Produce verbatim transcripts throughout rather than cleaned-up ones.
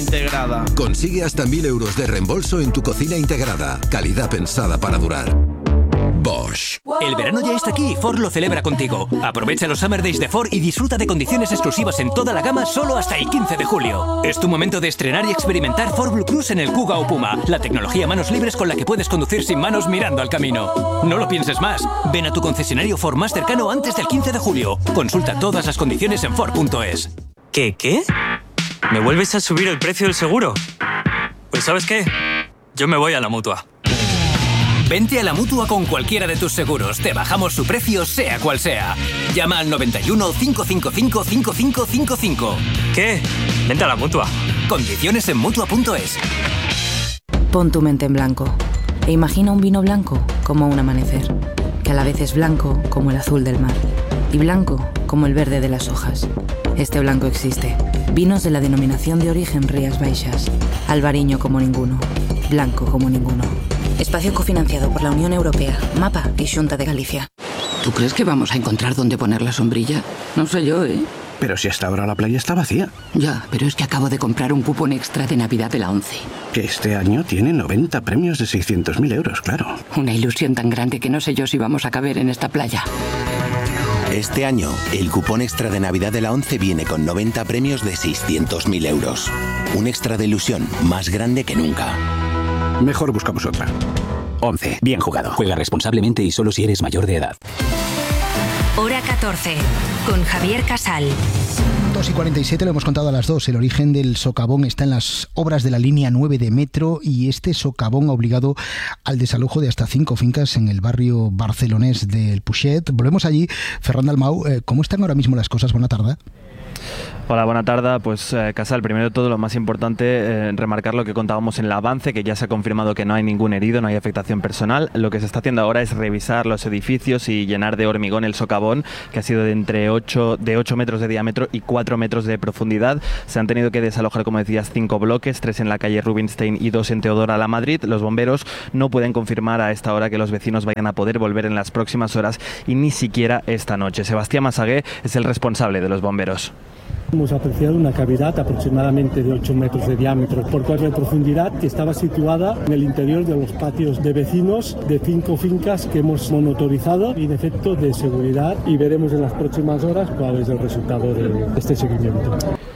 integrada. Consigue hasta mil euros de reembolso en tu cocina integrada. Calidad pensada para durar. Bosch. El verano ya está aquí y Ford lo celebra contigo. Aprovecha los Summer Days de Ford y disfruta de condiciones exclusivas en toda la gama solo hasta el quince de julio. Es tu momento de estrenar y experimentar Ford Blue Cruise en el Kuga o Puma, la tecnología manos libres con la que puedes conducir sin manos mirando al camino. No lo pienses más. Ven a tu concesionario Ford más cercano antes del quince de julio. Consulta todas las condiciones en Ford punto es. ¿Qué, qué? ¿Me vuelves a subir el precio del seguro? Pues ¿sabes qué? Yo me voy a la Mutua. Vente a la Mutua con cualquiera de tus seguros. Te bajamos su precio, sea cual sea. Llama al noventa y uno, cinco cinco cinco, cinco cinco cinco cinco. ¿Qué? Vente a la Mutua. Condiciones en Mutua punto es. Pon tu mente en blanco e imagina un vino blanco como un amanecer, que a la vez es blanco como el azul del mar y blanco como el verde de las hojas. Este blanco existe. Vinos de la denominación de origen Rías Baixas. Albariño como ninguno. Blanco como ninguno. Espacio cofinanciado por la Unión Europea, MAPA y Xunta de Galicia. ¿Tú crees que vamos a encontrar dónde poner la sombrilla? No sé yo, ¿eh? Pero si hasta ahora la playa está vacía. Ya, pero es que acabo de comprar un cupón extra de Navidad de la ONCE. Que este año tiene noventa premios de seiscientos mil euros, claro. Una ilusión tan grande que no sé yo si vamos a caber en esta playa. Este año, el cupón extra de Navidad de la ONCE viene con noventa premios de seiscientos mil euros. Un extra de ilusión más grande que nunca. Mejor buscamos otra. once. Bien jugado. Juega responsablemente y solo si eres mayor de edad. Hora catorce, con Javier Casal. dos y cuarenta y siete, lo hemos contado a las dos. El origen del socavón está en las obras de la línea nueve de metro y este socavón ha obligado al desalojo de hasta cinco fincas en el barrio barcelonés del Puixet. Volvemos allí. Ferran Dalmau, ¿cómo están ahora mismo las cosas? Buena tarde. Hola, buena tarde. Pues eh, Casal, primero de todo lo más importante, eh, remarcar lo que contábamos en el avance, que ya se ha confirmado que no hay ningún herido, no hay afectación personal. Lo que se está haciendo ahora es revisar los edificios y llenar de hormigón el socavón, que ha sido de entre ocho, de ocho metros de diámetro y cuatro metros de profundidad. Se han tenido que desalojar, como decías, cinco bloques, tres en la calle Rubinstein y dos en Teodora la Madrid. Los bomberos no pueden confirmar a esta hora que los vecinos vayan a poder volver en las próximas horas y ni siquiera esta noche. Sebastián Masagué es el responsable de los bomberos. Hemos apreciado una cavidad aproximadamente de ocho metros de diámetro por cuatro de profundidad que estaba situada en el interior de los patios de vecinos de cinco fincas que hemos monitorizado y de efecto de seguridad, y veremos en las próximas horas cuál es el resultado de este seguimiento.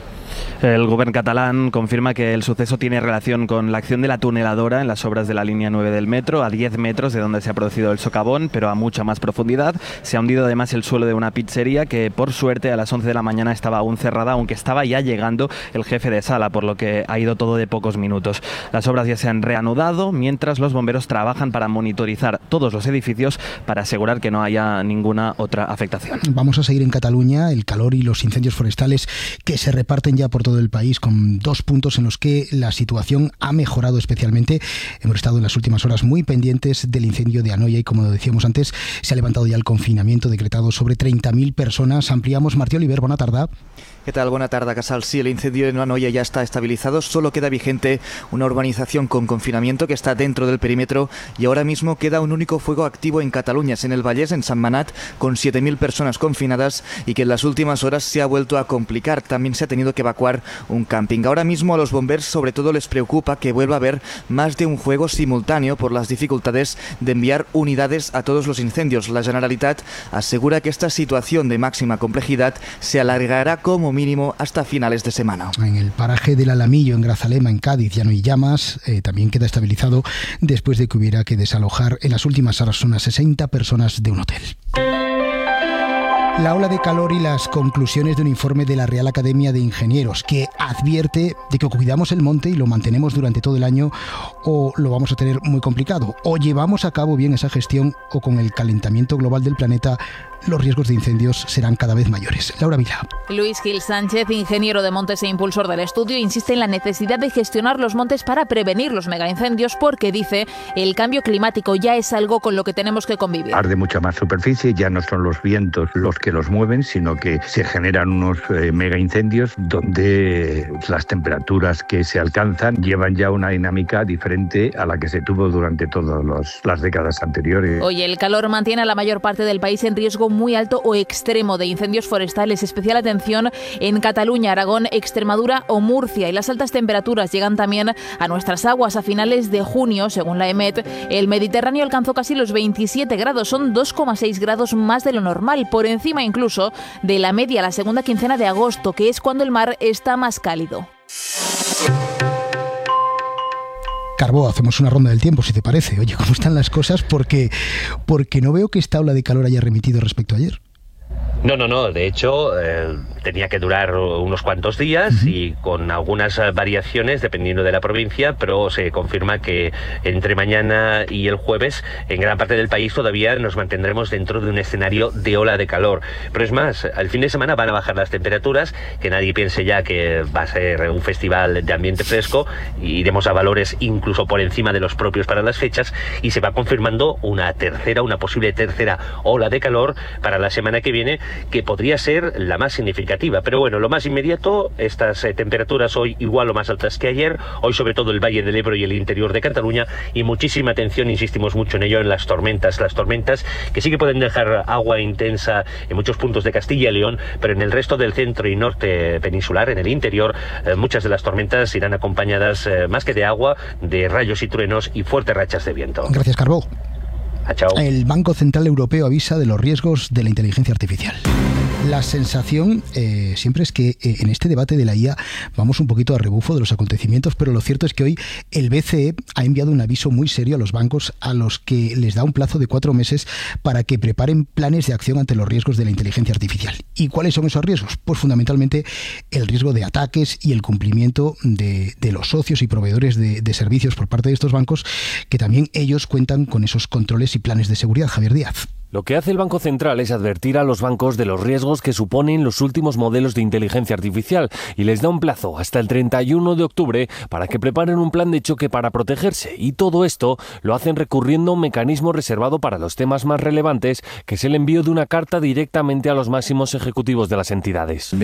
El gobierno catalán confirma que el suceso tiene relación con la acción de la tuneladora en las obras de la línea nueve del metro, a diez metros de donde se ha producido el socavón, pero a mucha más profundidad. Se ha hundido además el suelo de una pizzería que, por suerte, a las once de la mañana estaba aún cerrada, aunque estaba ya llegando el jefe de sala, por lo que ha ido todo de pocos minutos. Las obras ya se han reanudado, mientras los bomberos trabajan para monitorizar todos los edificios para asegurar que no haya ninguna otra afectación. Vamos a seguir en Cataluña. El calor y los incendios forestales que se reparten ya por todo del país, con dos puntos en los que la situación ha mejorado especialmente. Hemos estado en las últimas horas muy pendientes del incendio de Anoia y, como decíamos antes, se ha levantado ya el confinamiento decretado sobre treinta mil personas. Ampliamos. Martí Oliver, buena tarde. ¿Qué tal? Buena tarde, Casal. Sí, el incendio en Anoia ya está estabilizado, solo queda vigente una urbanización con confinamiento que está dentro del perímetro y ahora mismo queda un único fuego activo en Cataluña, es en el Vallès, en Sant Manat, con siete mil personas confinadas y que en las últimas horas se ha vuelto a complicar. También se ha tenido que evacuar un camping. Ahora mismo a los bomberos sobre todo les preocupa que vuelva a haber más de un fuego simultáneo por las dificultades de enviar unidades a todos los incendios. La Generalitat asegura que esta situación de máxima complejidad se alargará como mínimo hasta finales de semana. En el paraje del Alamillo, en Grazalema, en Cádiz, ya no hay llamas. Eh, también queda estabilizado después de que hubiera que desalojar en las últimas horas unas sesenta personas de un hotel. La ola de calor y las conclusiones de un informe de la Real Academia de Ingenieros que advierte de que o cuidamos el monte y lo mantenemos durante todo el año o lo vamos a tener muy complicado. O llevamos a cabo bien esa gestión o con el calentamiento global del planeta los riesgos de incendios serán cada vez mayores. Laura Vila. Luis Gil Sánchez, ingeniero de montes e impulsor del estudio, insiste en la necesidad de gestionar los montes para prevenir los megaincendios porque, dice, el cambio climático ya es algo con lo que tenemos que convivir. Arde mucha más superficie, ya no son los vientos los que los mueven, sino que se generan unos eh, mega incendios donde las temperaturas que se alcanzan llevan ya una dinámica diferente a la que se tuvo durante todas los, las décadas anteriores. Hoy el calor mantiene a la mayor parte del país en riesgo muy alto o extremo de incendios forestales. Especial atención en Cataluña, Aragón, Extremadura o Murcia. Y las altas temperaturas llegan también a nuestras aguas. A finales de junio, según la EMET, el Mediterráneo alcanzó casi los veintisiete grados. Son dos coma seis grados más de lo normal, por encima incluso de la media la segunda quincena de agosto, que es cuando el mar está más cálido. Carbó, hacemos una ronda del tiempo, si te parece. Oye, ¿cómo están las cosas? Porque, porque no veo que esta ola de calor haya remitido respecto a ayer. No, no, no. De hecho, eh, tenía que durar unos cuantos días uh-huh. y con algunas variaciones dependiendo de la provincia, pero se confirma que entre mañana y el jueves en gran parte del país todavía nos mantendremos dentro de un escenario de ola de calor. Pero es más, al fin de semana van a bajar las temperaturas, que nadie piense ya que va a ser un festival de ambiente fresco, iremos a valores incluso por encima de los propios para las fechas y se va confirmando una tercera, una posible tercera ola de calor para la semana que viene, que podría ser la más significativa. Pero bueno, lo más inmediato, estas eh, temperaturas hoy igual o más altas que ayer, hoy sobre todo el Valle del Ebro y el interior de Cataluña, y muchísima atención, insistimos mucho en ello, en las tormentas, las tormentas que sí que pueden dejar agua intensa en muchos puntos de Castilla y León, pero en el resto del centro y norte peninsular, en el interior, eh, muchas de las tormentas irán acompañadas eh, más que de agua, de rayos y truenos y fuertes rachas de viento. Gracias, Carbó. Ah, chao. El Banco Central Europeo avisa de los riesgos de la inteligencia artificial. La sensación eh, siempre es que eh, en este debate de la I A vamos un poquito a rebufo de los acontecimientos, pero lo cierto es que hoy el B C E ha enviado un aviso muy serio a los bancos, a los que les da un plazo de cuatro meses para que preparen planes de acción ante los riesgos de la inteligencia artificial. ¿Y cuáles son esos riesgos? Pues fundamentalmente el riesgo de ataques y el cumplimiento de, de los socios y proveedores de, de servicios por parte de estos bancos, que también ellos cuentan con esos controles y planes de seguridad. Javier Díaz. Lo que hace el Banco Central es advertir a los bancos de los riesgos que suponen los últimos modelos de inteligencia artificial y les da un plazo hasta el treinta y uno de octubre para que preparen un plan de choque para protegerse. Y todo esto lo hacen recurriendo a un mecanismo reservado para los temas más relevantes, que es el envío de una carta directamente a los máximos ejecutivos de las entidades.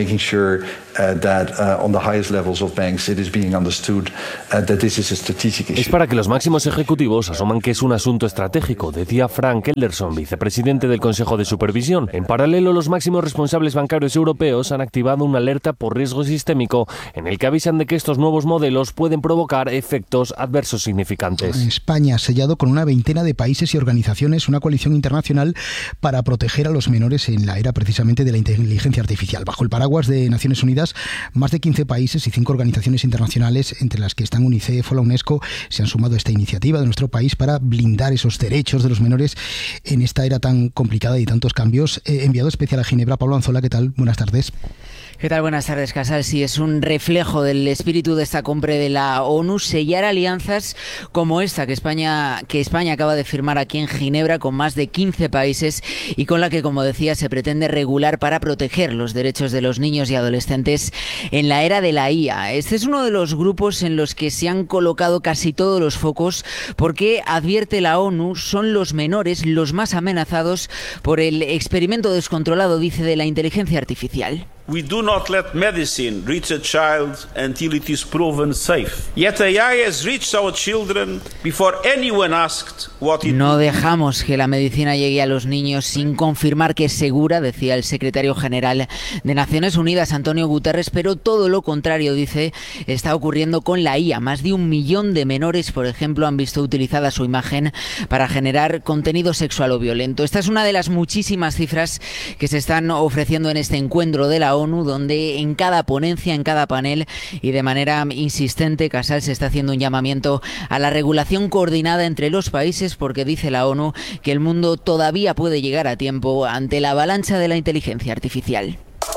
Es para que los máximos ejecutivos asuman que es un asunto estratégico, decía Frank Elderson, vicepresidente del Consejo de Supervisión. En paralelo, los máximos responsables bancarios europeos han activado una alerta por riesgo sistémico en el que avisan de que estos nuevos modelos pueden provocar efectos adversos significantes. España ha sellado con una veintena de países y organizaciones una coalición internacional para proteger a los menores en la era precisamente de la inteligencia artificial. Bajo el paraguas de Naciones Unidas, más de quince países y cinco organizaciones internacionales, entre las que están UNICEF o la UNESCO, se han sumado a esta iniciativa de nuestro país para blindar esos derechos de los menores en esta era tan complicada y tantos cambios. Eh, enviado especial a Ginebra, Pablo Anzola, ¿qué tal? Buenas tardes. ¿Qué tal? Buenas tardes, Casal. Sí, es un reflejo del espíritu de esta cumbre de la ONU sellar alianzas como esta que España, que España acaba de firmar aquí en Ginebra con más de quince países y con la que, como decía, se pretende regular para proteger los derechos de los niños y adolescentes en la era de la I A. Este es uno de los grupos en los que se han colocado casi todos los focos porque, advierte la ONU, son los menores los más amenazados por el experimento descontrolado, dice, de la inteligencia artificial. We do not let medicine reach a child until it is proven safe. Yet A I has reached our children before anyone asked what it No dejamos que la medicina llegue a los niños sin confirmar que es segura, decía el secretario general de Naciones Unidas, Antonio Guterres, pero todo lo contrario, dice, está ocurriendo con la I A. Más de un millón de menores, por ejemplo, han visto utilizada su imagen para generar contenido sexual o violento. Esta es una de las muchísimas cifras que se están ofreciendo en este encuentro de la ONU, donde en cada ponencia, en cada panel y de manera insistente, Casal, se está haciendo un llamamiento a la regulación coordinada entre los países, porque dice la ONU que el mundo todavía puede llegar a tiempo ante la avalancha de la inteligencia artificial.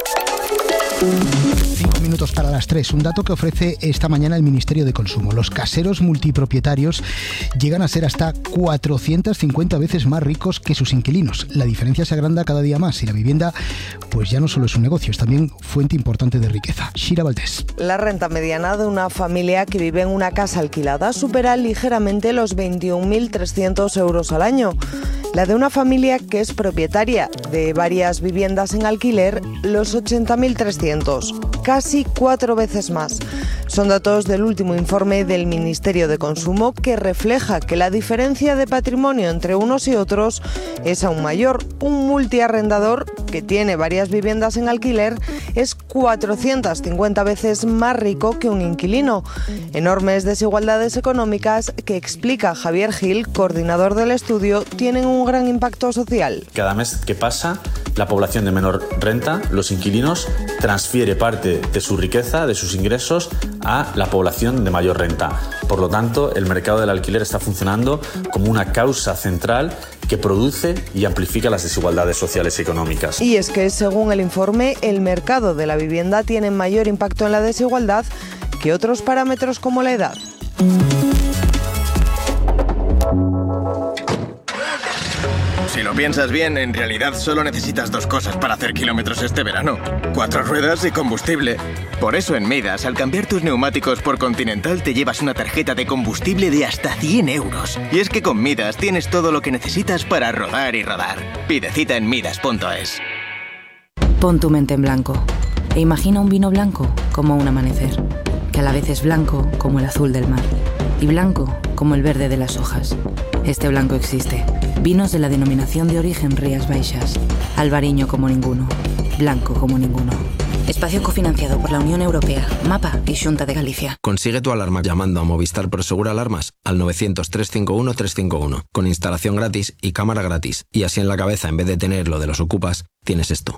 Cinco minutos para las tres. Un dato que ofrece esta mañana el Ministerio de Consumo. Los caseros multipropietarios llegan a ser hasta cuatrocientas cincuenta veces más ricos que sus inquilinos. La diferencia se agranda cada día más y la vivienda pues ya no solo es un negocio, es también fuente importante de riqueza. Shira Valdés. La renta mediana de una familia que vive en una casa alquilada supera ligeramente los veintiún mil trescientos euros al año. la de una familia que es propietaria de varias viviendas en alquiler, los ochenta mil trescientos, casi cuatro veces más. Son datos del último informe del Ministerio de Consumo que refleja que la diferencia de patrimonio entre unos y otros es aún mayor. Un multiarrendador que tiene varias viviendas en alquiler es cuatrocientas cincuenta veces más rico que un inquilino. Enormes desigualdades económicas que, explica Javier Gil, coordinador del estudio, tienen un gran impacto social. Cada mes que pasa, la población de menor renta, los inquilinos, transfiere parte de su riqueza, de sus ingresos, a la población de mayor renta. Por lo tanto, el mercado del alquiler está funcionando como una causa central que produce y amplifica las desigualdades sociales y económicas. Y es que, según el informe, el mercado de la vivienda tiene mayor impacto en la desigualdad que otros parámetros como la edad. Si lo piensas bien, en realidad solo necesitas dos cosas para hacer kilómetros este verano. Cuatro ruedas y combustible. Por eso en Midas, al cambiar tus neumáticos por Continental, te llevas una tarjeta de combustible de hasta cien euros. Y es que con Midas tienes todo lo que necesitas para rodar y rodar. Pide cita en midas punto es. Pon tu mente en blanco e imagina un vino blanco como un amanecer, que a la vez es blanco como el azul del mar y blanco como el verde de las hojas. Este blanco existe. Vinos de la denominación de origen Rías Baixas. Albariño como ninguno. Blanco como ninguno. Espacio cofinanciado por la Unión Europea, Mapa y Xunta de Galicia. Consigue tu alarma llamando a Movistar Prosegur Alarmas al novecientos, trescientos cincuenta y uno, trescientos cincuenta y uno, con instalación gratis y cámara gratis. Y así en la cabeza, en vez de tener lo de los ocupas, tienes esto.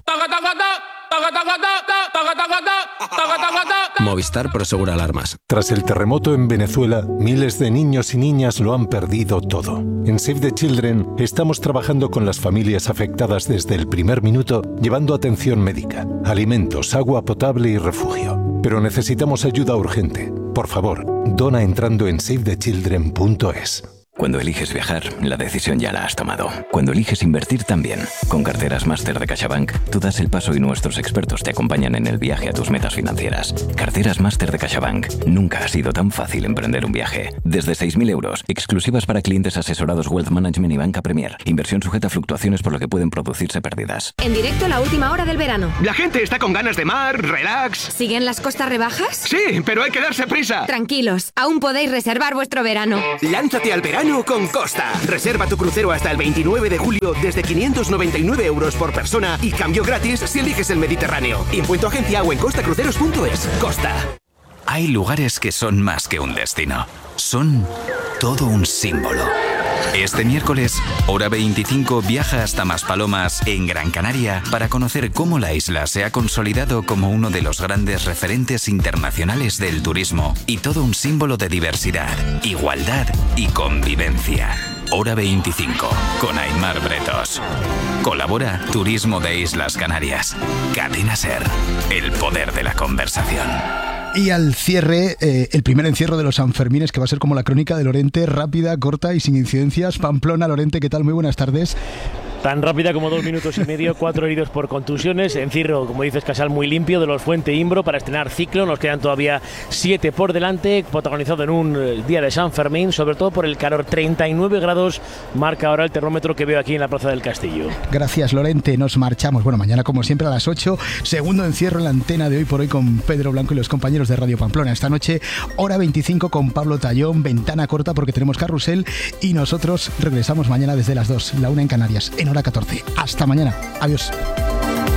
Movistar Prosegur Alarmas. Tras el terremoto en Venezuela, miles de niños y niñas lo han perdido todo. En Save the Children estamos trabajando con las familias afectadas desde el primer minuto, llevando atención médica, alimentos, agua potable y refugio. Pero necesitamos ayuda urgente. Por favor, dona entrando en save the children punto es. Cuando eliges viajar, la decisión ya la has tomado. Cuando eliges invertir también. Con Carteras Máster de CaixaBank, tú das el paso y nuestros expertos te acompañan en el viaje a tus metas financieras. Carteras Máster de CaixaBank. Nunca ha sido tan fácil emprender un viaje. Desde seis mil euros, exclusivas para clientes asesorados Wealth Management y Banca Premier. Inversión sujeta a fluctuaciones por lo que pueden producirse pérdidas. En directo la última hora del verano. La gente está con ganas de mar, relax. ¿Siguen las costas rebajas? Sí, pero hay que darse prisa. Tranquilos, aún podéis reservar vuestro verano. Lánzate al verano con Costa. Reserva tu crucero hasta el veintinueve de julio desde quinientos noventa y nueve euros por persona y cambio gratis si eliges el Mediterráneo. Impuesto agencia o en costa cruceros punto es. Costa. Hay lugares que son más que un destino. Son todo un símbolo. Este miércoles, Hora veinticinco viaja hasta Maspalomas, en Gran Canaria, para conocer cómo la isla se ha consolidado como uno de los grandes referentes internacionales del turismo y todo un símbolo de diversidad, igualdad y convivencia. Hora veinticinco, con Aimar Bretos. Colabora Turismo de Islas Canarias. Cadena SER, el poder de la conversación. Y al cierre, eh, el primer encierro de los Sanfermines, que va a ser como la crónica de Lorente, rápida, corta y sin incidencias. Pamplona, Lorente, ¿qué tal? Muy buenas tardes. Tan rápida como dos minutos y medio, cuatro heridos por contusiones. Encierro, como dices, Casal, muy limpio de los Fuente Imbro para estrenar ciclo. Nos quedan todavía siete por delante, protagonizado en un día de San Fermín, sobre todo por el calor. treinta y nueve grados marca ahora el termómetro que veo aquí en la Plaza del Castillo. Gracias, Lorente. Nos marchamos. Bueno, mañana, como siempre, a las ocho. Segundo encierro en la antena de Hoy por Hoy con Pedro Blanco y los compañeros de Radio Pamplona. Esta noche, Hora veinticinco con Pablo Tallón. Ventana corta porque tenemos carrusel. Y nosotros regresamos mañana desde las dos, la una en Canarias, en Hora catorce. Hasta mañana. Adiós.